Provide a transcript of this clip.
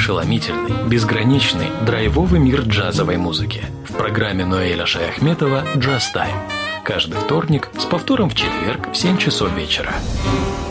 ошеломительный, безграничный, драйвовый мир джазовой музыки в программе Ноэля Шаяхметова «Джаз Тайм». Каждый вторник с повтором в четверг в 7 часов вечера.